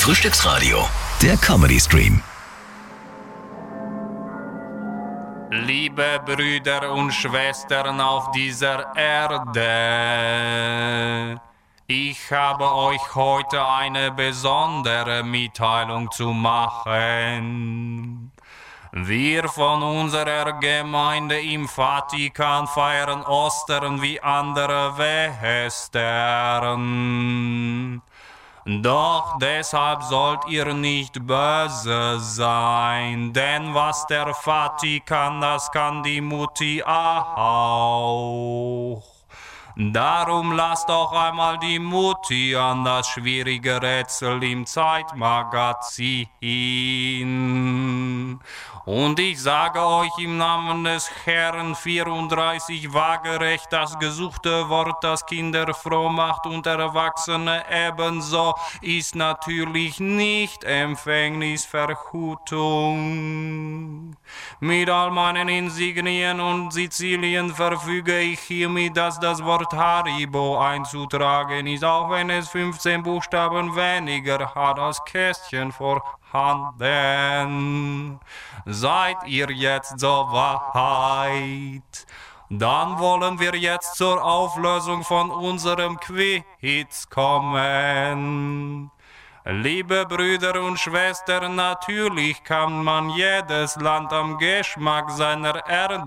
Frühstücksradio, der Comedy-Stream. Liebe Brüder und Schwestern auf dieser Erde, ich habe euch heute eine besondere Mitteilung zu machen. Wir von unserer Gemeinde im Vatikan feiern Ostern wie andere Western. Doch deshalb sollt ihr nicht böse sein, denn was der Vatikan, das kann die Mutti auch. Darum lasst auch einmal die Mutti an das schwierige Rätsel im Zeitmagazin. Und ich sage euch im Namen des Herrn 34 waagerecht, das gesuchte Wort, das Kinder froh macht und Erwachsene ebenso, ist natürlich nicht Empfängnisverhütung. Mit all meinen Insignien und Sizilien verfüge ich hiermit, dass das Wort Haribo einzutragen ist, auch wenn es 15 Buchstaben weniger hat als Kästchen vorhanden. Seid ihr jetzt soweit? Dann wollen wir jetzt zur Auflösung von unserem Quiz kommen. Liebe Brüder und Schwestern, natürlich kann man jedes Land am Geschmack seiner Erde